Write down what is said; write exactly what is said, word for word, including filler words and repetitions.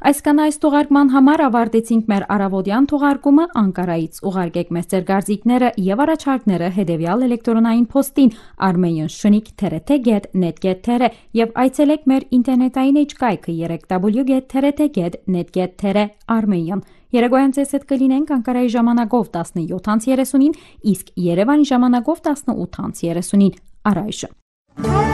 Այսքան այս թողարկման համար ավարտեցինք մեր առավոտյան թողարկումը Անկարայից ուղարկեք մեզ ձեր կարծիքները եւ առաջարկները հետեւյալ էլեկտրոնային փոստին armenian shnik dash t g at net dot t r եւ այցելեք մեր ինտերնետային էջկայքը w w w dot t r t dot net dot t r armenian Երեկոյան ձեզ հետ կլինենք Անկարայի ժամանակով տասնյոթ երեսունին, իսկ Երևանի ժամանակով տասնութ երեսունին առայժմ